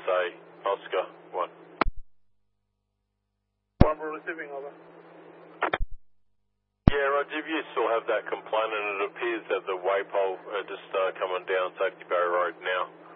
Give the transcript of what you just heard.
USA, Oscar 1. One for receiving, over. Yeah, Roger, you still have that complaint, and it appears that the waypole just coming down Safety Bay Road now.